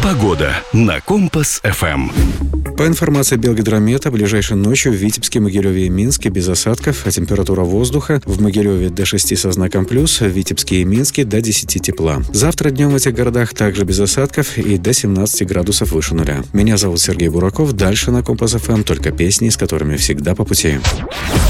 Погода на Компас-ФМ. По информации Белгидромета, ближайшей ночью в Витебске, Могилеве и Минске без осадков, а температура воздуха в Могилеве до 6 со знаком плюс, в Витебске и Минске до 10 тепла. Завтра днем в этих городах также без осадков и до 17 градусов выше нуля. Меня зовут Сергей Бураков. Дальше на Компас-ФМ только песни, с которыми всегда по пути.